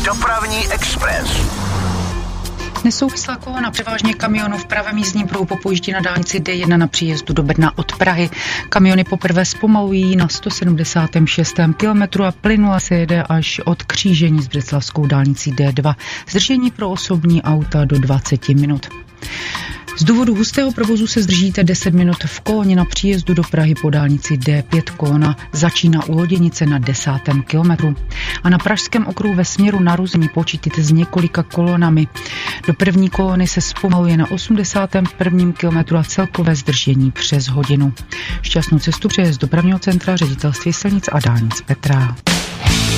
Dopravní expres. Nesouvislá kolona převážně kamionů v pravém jízdním pruhu popojíždí na dálnici D1 na příjezdu do Brna od Prahy. Kamiony poprvé zpomalují na 176. kilometru a plynule se jede až od křížení s břeclavskou dálnicí D2. Zdržení pro osobní auta do 20 minut. Z důvodu hustého provozu se zdržíte 10 minut v koloně na příjezdu do Prahy po dálnici D5. Kolona začíná u Loděnice na 10. kilometru. A na pražském okruhu ve směru na Ruzyni počítejte s několika kolonami. Do první kolony se zpomaluje na 81. kilometru a celkové zdržení přes hodinu. Šťastnou cestu přeje z dopravního centra Ředitelství silnic a dálnic Petra.